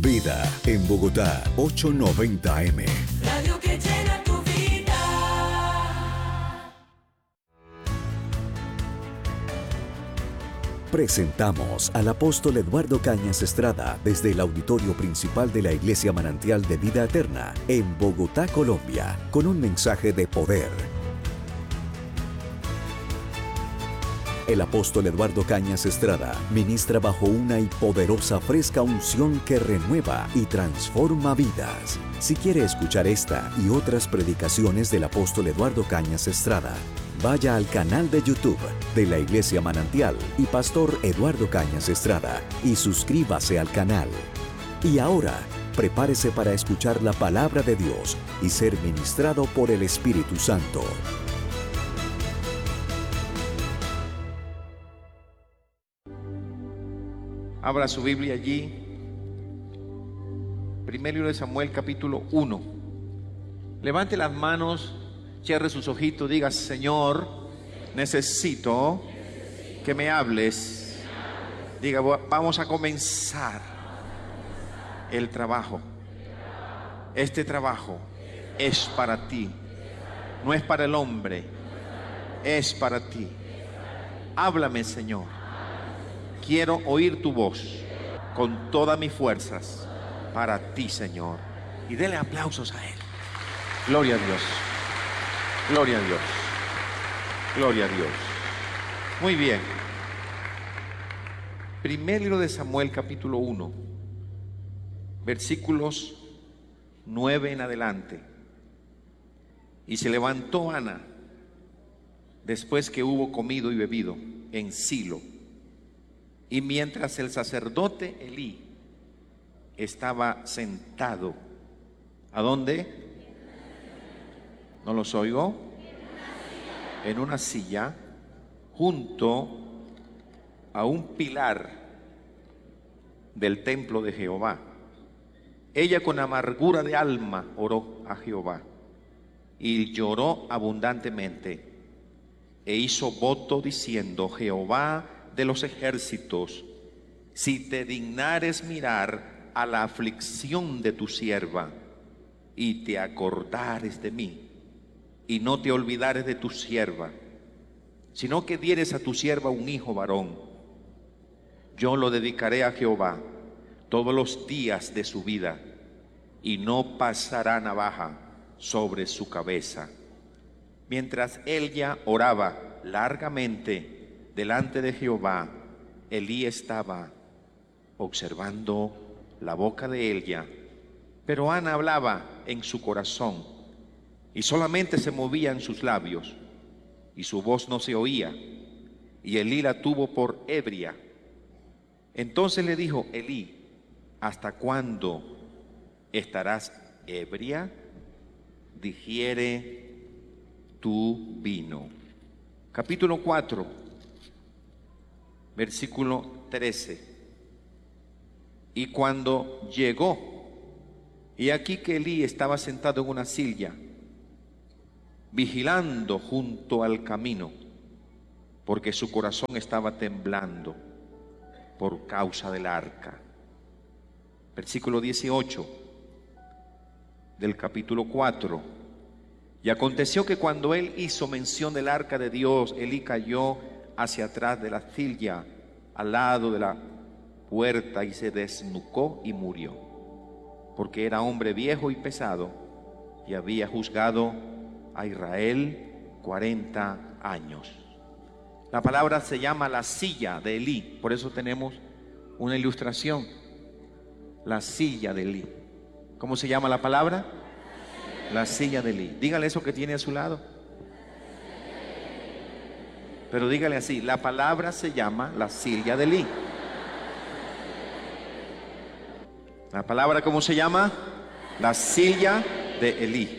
Vida en Bogotá, 890 AM. Radio que llena tu vida. Presentamos al apóstol Eduardo Cañas Estrada desde el auditorio principal de la Iglesia Manantial de Vida Eterna en Bogotá, Colombia, con un mensaje de poder. El apóstol Eduardo Cañas Estrada ministra bajo una y poderosa fresca unción que renueva y transforma vidas. Si quiere escuchar esta y otras predicaciones del apóstol Eduardo Cañas Estrada, vaya al canal de YouTube de la Iglesia Manantial y Pastor Eduardo Cañas Estrada y suscríbase al canal. Y ahora, prepárese para escuchar la palabra de Dios y ser ministrado por el Espíritu Santo. Abra su Biblia allí. Primer libro de Samuel, capítulo 1. Levante las manos, cierre sus ojitos, diga: Señor, necesito que me hables. Diga: vamos a comenzar el trabajo. Este trabajo es para ti, no es para el hombre, es para ti. Háblame, Señor. Quiero oír tu voz con todas mis fuerzas para ti, Señor. Y dele aplausos a Él. Gloria a Dios. Gloria a Dios. Gloria a Dios. Muy bien. Primer libro de Samuel, capítulo 1, versículos 9 en adelante. Y se levantó Ana después que hubo comido y bebido en Silo. Y mientras el sacerdote Elí estaba sentado, ¿a dónde? ¿No los oigo? En una silla, junto a un pilar del templo de Jehová. Ella con amargura de alma oró a Jehová y lloró abundantemente e hizo voto diciendo: Jehová de los ejércitos, si te dignares mirar a la aflicción de tu sierva y te acordares de mí y no te olvidares de tu sierva, sino que dieres a tu sierva un hijo varón, yo lo dedicaré a Jehová todos los días de su vida y no pasará navaja sobre su cabeza. Mientras ella oraba largamente delante de Jehová, Elí estaba observando la boca de ella, pero Ana hablaba en su corazón y solamente se movían sus labios y su voz no se oía, y Elí la tuvo por ebria. Entonces le dijo Elí: ¿hasta cuándo estarás ebria? Digiere tu vino. Capítulo 4, versículo 13. Y cuando llegó, y aquí que Elí estaba sentado en una silla, vigilando junto al camino, porque su corazón estaba temblando por causa del arca. Versículo 18 del capítulo 4. Y aconteció que cuando él hizo mención del arca de Dios, Elí cayó hacia atrás de la silla, al lado de la puerta, y se desnucó y murió, porque era hombre viejo y pesado, y había juzgado a Israel 40 años. La palabra se llama la silla de Elí, por eso tenemos una ilustración, la silla de Elí. ¿Cómo se llama la palabra? La silla de Elí. Dígale eso que tiene a su lado. Pero dígale así: la palabra se llama la silla de Elí. La palabra, ¿cómo se llama? La silla de Elí.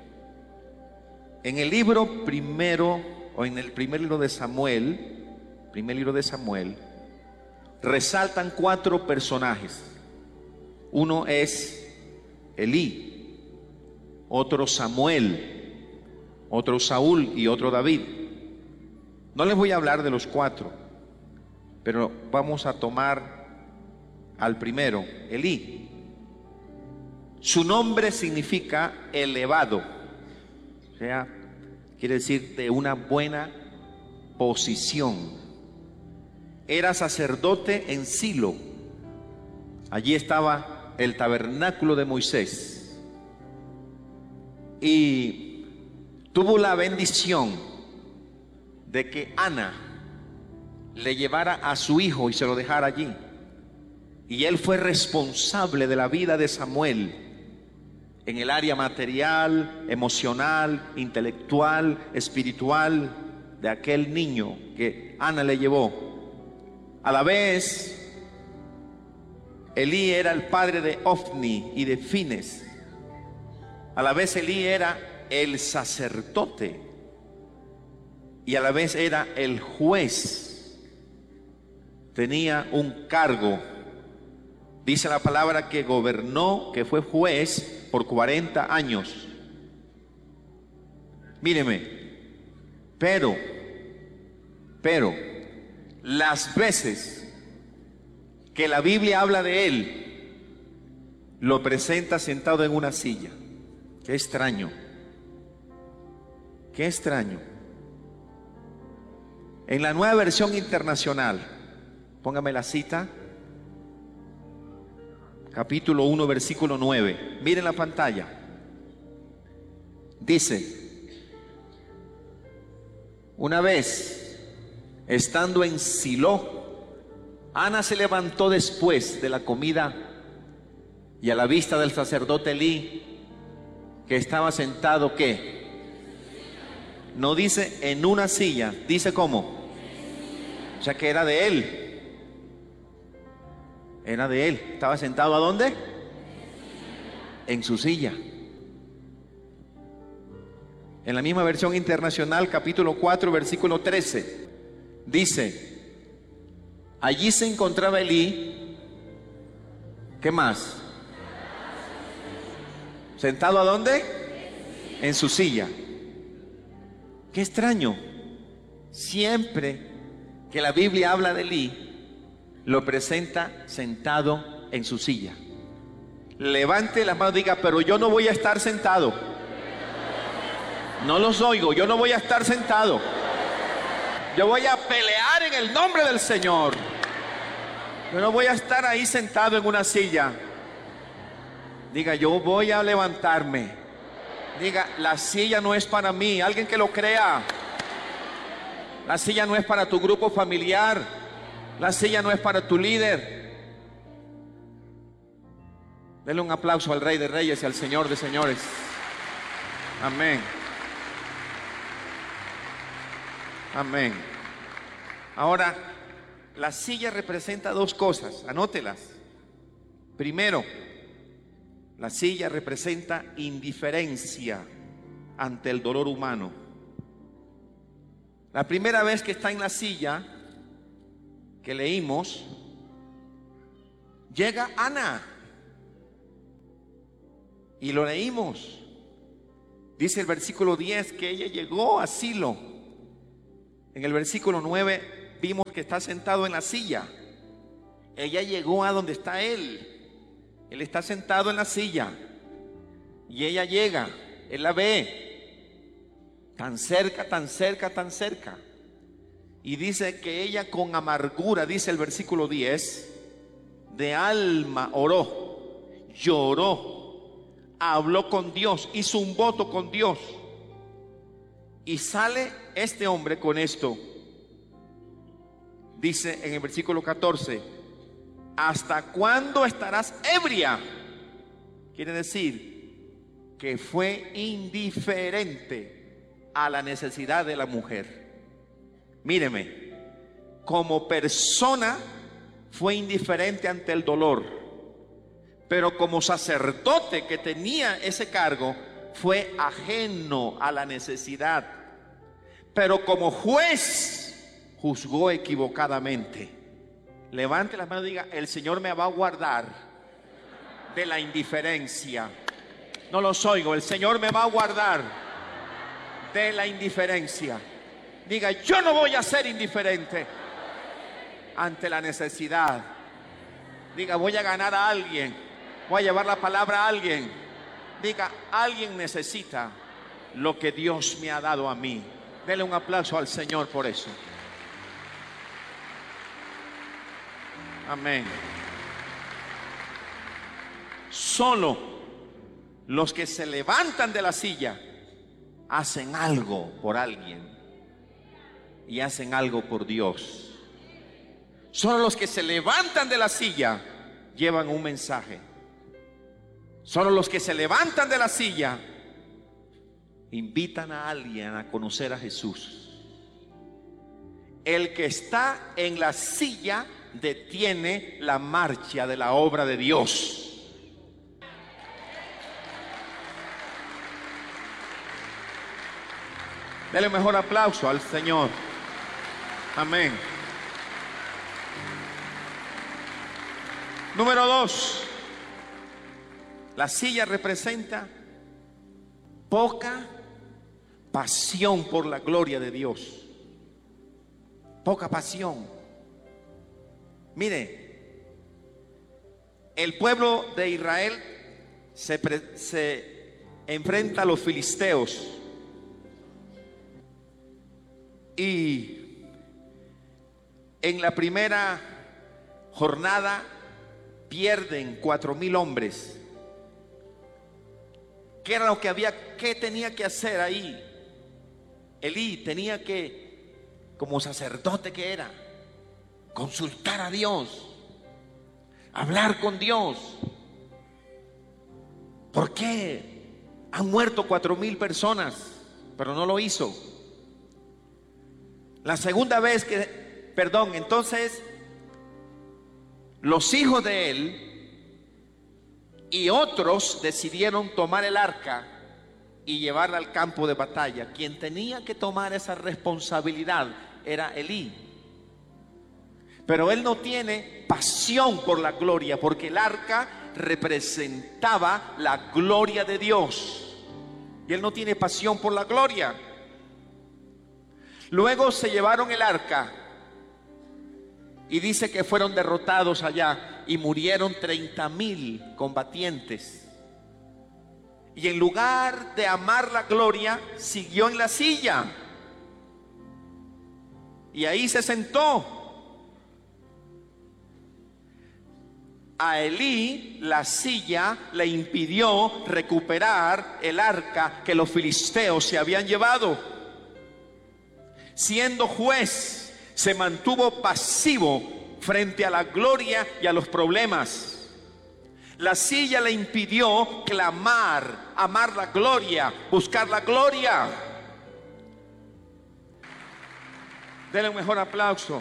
En el libro primero, o en el primer libro de Samuel, resaltan 4 personajes. Uno es Elí, otro Samuel, otro Saúl y otro David. No les voy a hablar de los 4, pero vamos a tomar al primero, Elí. Su nombre significa elevado, o sea, quiere decir de una buena posición. Era sacerdote en Silo. Allí estaba el tabernáculo de Moisés. Y tuvo la bendición de que Ana le llevara a su hijo y se lo dejara allí. Y él fue responsable de la vida de Samuel en el área material, emocional, intelectual, espiritual de aquel niño que Ana le llevó. A la vez, Elí era el padre de Ofni y de Fines. A la vez Elí era el sacerdote y a la vez era el juez. Tenía un cargo. Dice la palabra que gobernó, que fue juez por 40 años. Míreme, pero las veces que la Biblia habla de él, lo presenta sentado en una silla. Qué extraño, qué extraño. En la Nueva Versión Internacional, póngame la cita, capítulo 1, versículo 9. Miren la pantalla. Dice: una vez, estando en Silo, Ana se levantó después de la comida y a la vista del sacerdote Elí, que estaba sentado, ¿qué? No dice en una silla, dice ¿cómo? O sea que era de él. Era de él. ¿Estaba sentado a dónde? En su silla. En la misma versión internacional, capítulo 4, versículo 13, dice: allí se encontraba Elí. ¿Qué más? ¿Sentado a dónde? En su silla. Qué extraño. Siempre que la Biblia habla de Elí, lo presenta sentado en su silla. Levante la mano y diga: pero yo no voy a estar sentado. No los oigo, yo no voy a estar sentado. Yo voy a pelear en el nombre del Señor. Yo no voy a estar ahí sentado en una silla. Diga: yo voy a levantarme. Diga: la silla no es para mí. Alguien que lo crea. La silla no es para tu grupo familiar. La silla no es para tu líder. Denle un aplauso al Rey de Reyes y al Señor de Señores. Amén. Amén. Ahora, la silla representa dos cosas. Anótelas. Primero, la silla representa indiferencia ante el dolor humano. La primera vez que está en la silla que leímos, llega Ana y lo leímos. Dice el versículo 10 que ella llegó a Silo. En el versículo 9 vimos que está sentado en la silla. Ella llegó a donde está él. Él está sentado en la silla y ella llega. Él la ve tan cerca, tan cerca, tan cerca. Y dice que ella con amargura, dice el versículo 10, de alma oró, lloró, habló con Dios, hizo un voto con Dios. Y sale este hombre con esto. Dice en el versículo 14: ¿hasta cuándo estarás ebria? Quiere decir que fue indiferente a la necesidad de la mujer. Míreme, como persona fue indiferente ante el dolor, pero como sacerdote que tenía ese cargo, fue ajeno a la necesidad. Pero como juez, juzgó equivocadamente. Levante las manos y diga: el Señor me va a guardar de la indiferencia. No los oigo. El Señor me va a guardar de la indiferencia. Diga: yo no voy a ser indiferente ante la necesidad. Diga: voy a ganar a alguien Voy a llevar la palabra a alguien. Diga, alguien necesita lo que Dios me ha dado a mí. Dele un aplauso al Señor por eso. Amén. Solo los que se levantan de la silla hacen algo por alguien y hacen algo por Dios. Solo los que se levantan de la silla llevan un mensaje. Solo los que se levantan de la silla invitan a alguien a conocer a Jesús. El que está en la silla detiene la marcha de la obra de Dios. Dele mejor aplauso al Señor. Amén. Número 2. La silla representa poca pasión por la gloria de Dios. Poca pasión. Mire, el pueblo de Israel se enfrenta a los filisteos. Y en la primera jornada pierden 4,000 hombres. ¿Qué era lo que había? ¿Qué tenía que hacer ahí? Elí tenía que, como sacerdote que era, consultar a Dios, hablar con Dios. ¿Por qué han muerto 4,000 personas? Pero no lo hizo. La segunda vez entonces los hijos de él y otros decidieron tomar el arca y llevarla al campo de batalla. Quien tenía que tomar esa responsabilidad era Elí. Pero él no tiene pasión por la gloria, porque el arca representaba la gloria de Dios. Y él no tiene pasión por la gloria. Luego se llevaron el arca y dice que fueron derrotados allá y murieron 30,000 combatientes. Y en lugar de amar la gloria, siguió en la silla y ahí se sentó. A Elí la silla le impidió recuperar el arca que los filisteos se habían llevado. Siendo juez, se mantuvo pasivo frente a la gloria y a los problemas. La silla le impidió clamar, amar la gloria, buscar la gloria. Denle un mejor aplauso.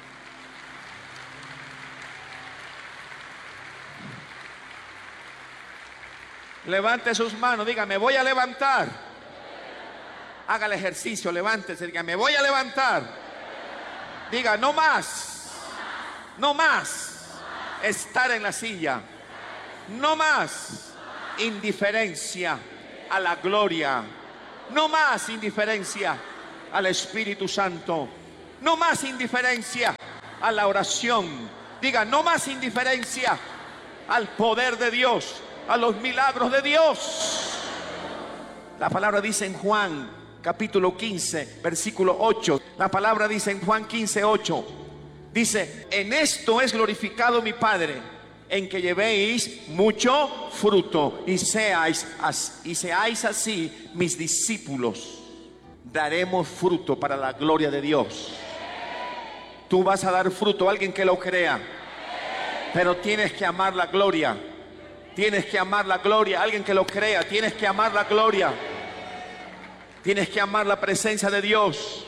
Levante sus manos, diga, me voy a levantar. Haga el ejercicio, levántese, diga, me voy a levantar. Diga, no más. No más estar en la silla. No más indiferencia a la gloria. No más indiferencia al Espíritu Santo. No más indiferencia a la oración. Diga, no más indiferencia al poder de Dios, a los milagros de Dios. La palabra dice en Juan capítulo 15, versículo 8. La palabra dice en Juan 15, 8. Dice, en esto es glorificado mi Padre, en que llevéis mucho fruto y seáis así mis discípulos. Daremos fruto para la gloria de Dios. Tú vas a dar fruto, alguien que lo crea. Pero tienes que amar la gloria. Tienes que amar la gloria, alguien que lo crea. Tienes que amar la gloria. Tienes que amar la presencia de Dios.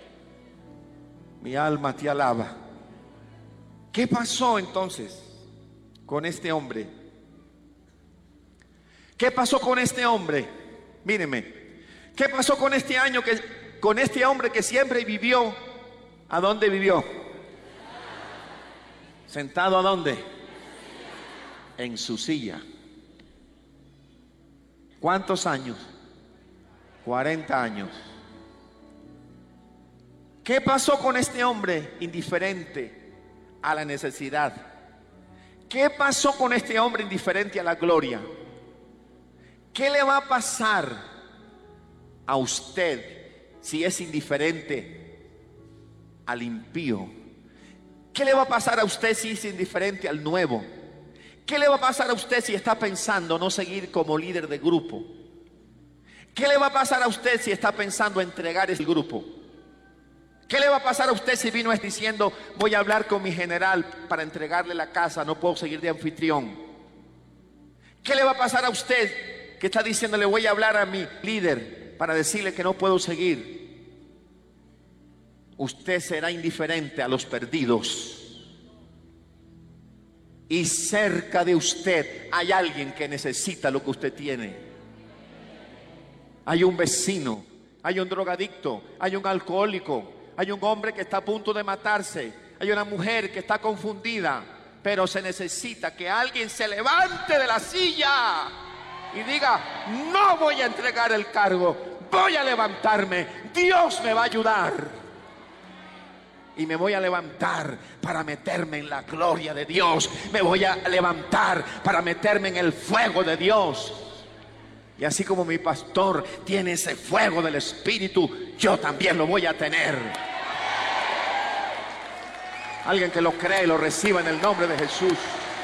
Mi alma te alaba. ¿Qué pasó entonces con este hombre? ¿Qué pasó con este hombre? Míreme. ¿Qué pasó con este con este hombre que siempre vivió? ¿A dónde vivió? ¿Sentado a dónde? En su silla. ¿Cuántos años? 40 años. ¿Qué pasó con este hombre indiferente a la necesidad? ¿Qué pasó con este hombre indiferente a la gloria? ¿Qué le va a pasar a usted si es indiferente al impío? ¿Qué le va a pasar a usted si es indiferente al nuevo? ¿Qué le va a pasar a usted si está pensando no seguir como líder de grupo? ¿Qué le va a pasar a usted si está pensando entregar ese grupo? ¿Qué le va a pasar a usted si vino diciendo voy a hablar con mi general para entregarle la casa, no puedo seguir de anfitrión? ¿Qué le va a pasar a usted que está diciendo le voy a hablar a mi líder para decirle que no puedo seguir? Usted será indiferente a los perdidos. Y cerca de usted hay alguien que necesita lo que usted tiene. Hay un vecino, hay un drogadicto, hay un alcohólico, hay un hombre que está a punto de matarse, hay una mujer que está confundida, pero se necesita que alguien se levante de la silla y diga, no voy a entregar el cargo, voy a levantarme, Dios me va a ayudar. Y me voy a levantar para meterme en la gloria de Dios. Me voy a levantar para meterme en el fuego de Dios. Y así como mi pastor tiene ese fuego del Espíritu, yo también lo voy a tener. Alguien que lo cree y lo reciba en el nombre de Jesús.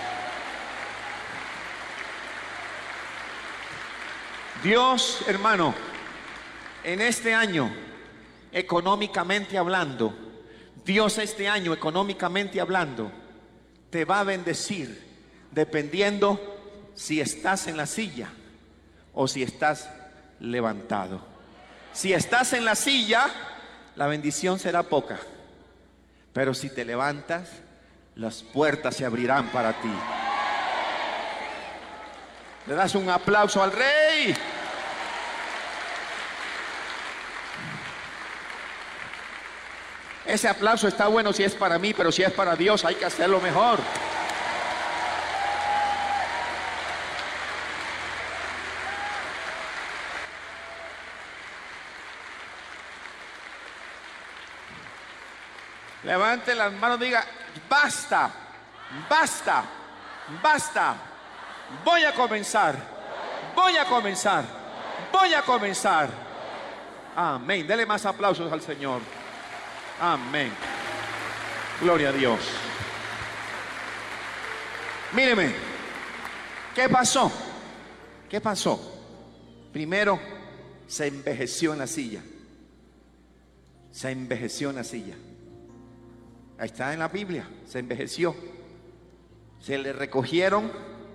Dios, hermano, en este año, económicamente hablando, Dios este año, económicamente hablando, te va a bendecir dependiendo si estás en la silla o si estás levantado. Si estás en la silla, la bendición será poca. Pero si te levantas, las puertas se abrirán para ti. Le das un aplauso al Rey. Ese aplauso está bueno si es para mí, pero si es para Dios hay que hacerlo mejor. Levante las manos y diga, basta, basta, basta. Voy a comenzar, voy a comenzar, voy a comenzar. Amén. Dele más aplausos al Señor. Amén. Gloria a Dios. Míreme, ¿qué pasó? ¿Qué pasó? Primero, se envejeció en la silla. Se envejeció en la silla. Ahí está en la Biblia, se envejeció. Se le recogieron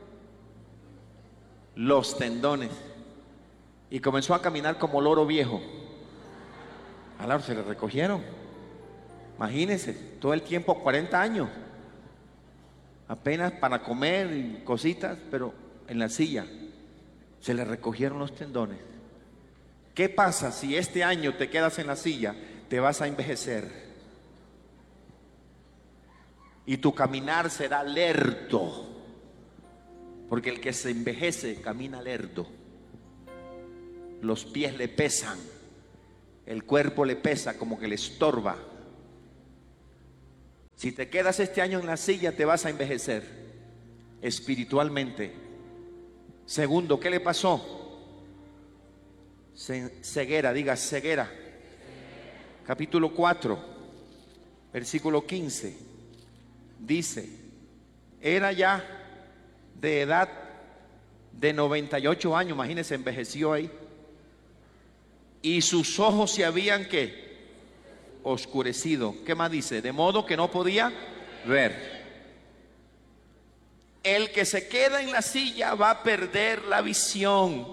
los tendones y comenzó a caminar como loro viejo. Al lado se le recogieron. Imagínense, todo el tiempo 40 años. Apenas para comer y cositas, pero en la silla se le recogieron los tendones. ¿Qué pasa si este año te quedas en la silla? Te vas a envejecer. Y tu caminar será lerdo. Porque el que se envejece camina lerdo. Los pies le pesan. El cuerpo le pesa, como que le estorba. Si te quedas este año en la silla, te vas a envejecer espiritualmente. Segundo, ¿qué le pasó? Ceguera, diga ceguera. Capítulo 4, versículo 15. Dice, era ya de edad de 98 años, imagínense, envejeció ahí. Y sus ojos se habían, ¿qué? Oscurecido. ¿Qué más dice? De modo que no podía ver. El que se queda en la silla va a perder la visión.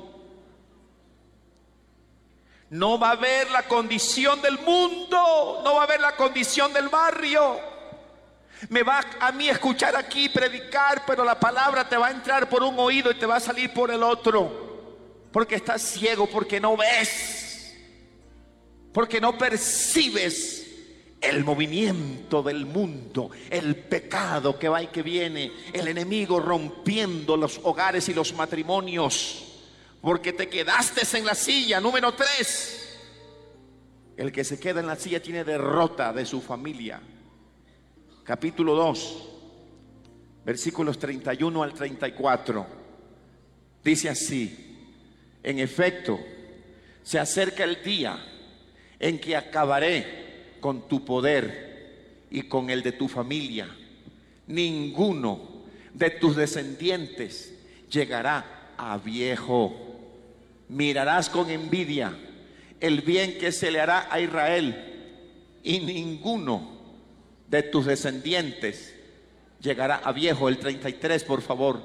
No va a ver la condición del mundo, no va a ver la condición del barrio. Me va a mí escuchar aquí predicar, pero la palabra te va a entrar por un oído y te va a salir por el otro. Porque estás ciego, porque no ves. Porque no percibes el movimiento del mundo, el pecado que va y que viene, el enemigo rompiendo los hogares y los matrimonios, porque te quedaste en la silla. Número 3, el que se queda en la silla tiene derrota de su familia. Capítulo 2, versículos 31 al 34. Dice así: en efecto, se acerca el día en que acabaré con tu poder y con el de tu familia. Ninguno de tus descendientes llegará a viejo. Mirarás con envidia el bien que se le hará a Israel, y ninguno de tus descendientes llegará a viejo. El 33, por favor.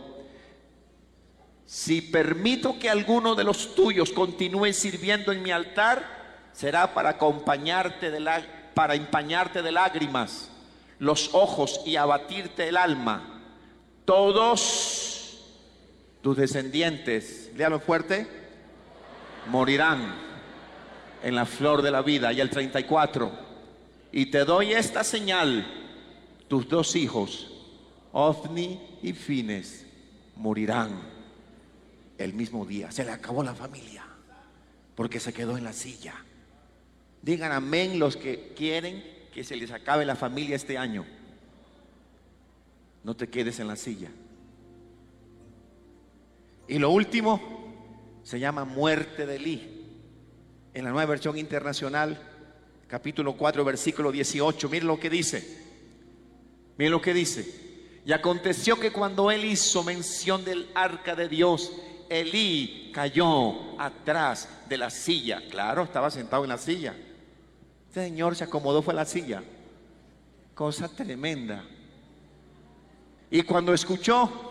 Si permito que alguno de los tuyos continúe sirviendo en mi altar, será para empañarte de lágrimas los ojos y abatirte el alma. Todos tus descendientes, léalo fuerte, morirán en la flor de la vida. Y el 34, y te doy esta señal: tus dos hijos, Ofni y Fines, morirán el mismo día. Se le acabó la familia porque se quedó en la silla. Digan amén los que quieren que se les acabe la familia este año. No te quedes en la silla. Y lo último se llama muerte de Elí. En la Nueva Versión Internacional, capítulo 4, versículo 18. Miren lo que dice. Miren lo que dice. Y aconteció que cuando él hizo mención del arca de Dios, Elí cayó atrás de la silla. Claro, estaba sentado en la silla. Este señor se acomodó, fue a la silla. Cosa tremenda. Y cuando escuchó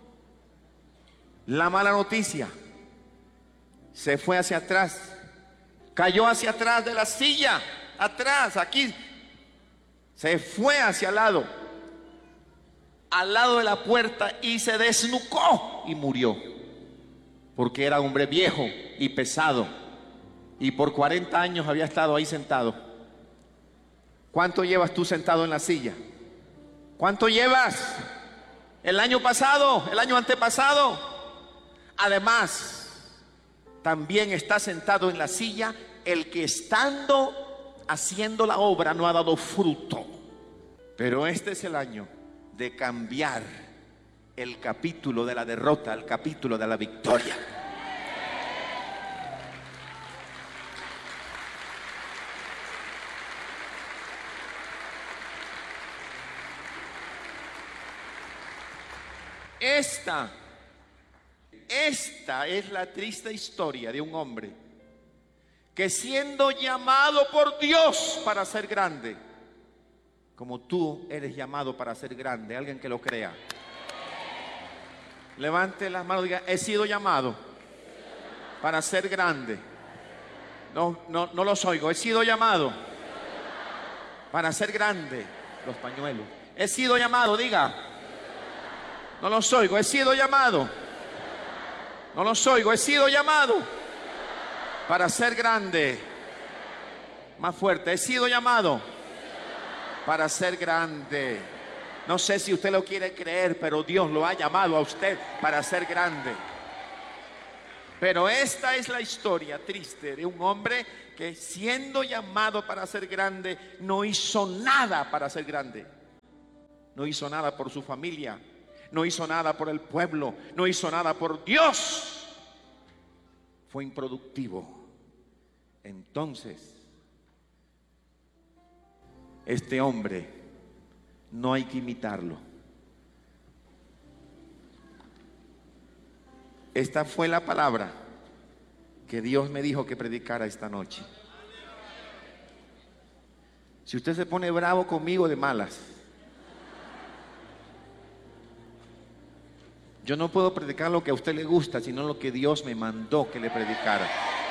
la mala noticia, se fue hacia atrás. Cayó hacia atrás de la silla. Atrás, aquí. Se fue hacia el lado, al lado de la puerta, y se desnucó y murió. Porque era hombre viejo y pesado, y por 40 años había estado ahí sentado. ¿Cuánto llevas tú sentado en la silla? ¿Cuánto llevas? ¿El año pasado? ¿El año antepasado? Además, también está sentado en la silla el que estando haciendo la obra no ha dado fruto. Pero este es el año de cambiar el capítulo de la derrota al capítulo de la victoria. Esta es la triste historia de un hombre que, siendo llamado por Dios para ser grande, como tú eres llamado para ser grande, alguien que lo crea, levante las manos y diga: he sido llamado para ser grande. No los oigo. He sido llamado para ser grande. Los pañuelos. He sido llamado, diga. No los oigo. He sido llamado. No los oigo. He sido llamado para ser grande. Más fuerte. He sido llamado para ser grande. No sé si usted lo quiere creer, pero Dios lo ha llamado a usted para ser grande. Pero esta es la historia triste de un hombre que, siendo llamado para ser grande, no hizo nada para ser grande. No hizo nada por su familia, no hizo nada por el pueblo, no hizo nada por Dios. Fue improductivo. Entonces, este hombre no hay que imitarlo. Esta fue la palabra que Dios me dijo que predicara esta noche. Si usted se pone bravo conmigo, de malas. Yo no puedo predicar lo que a usted le gusta, sino lo que Dios me mandó que le predicara.